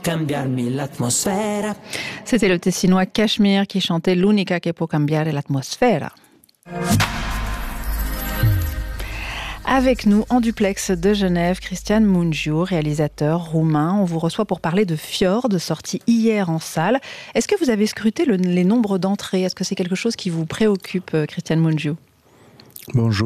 C'était le Tessinois Cachemire qui chantait L'unica che può cambiare l'atmosfera. Avec nous, en duplex de Genève, Cristian Mungiu, réalisateur roumain. On vous reçoit pour parler de Fjord, sorti hier en salle. Est-ce que vous avez scruté les nombres d'entrées ? Est-ce que c'est quelque chose qui vous préoccupe, Cristian Mungiu ? Bonjour.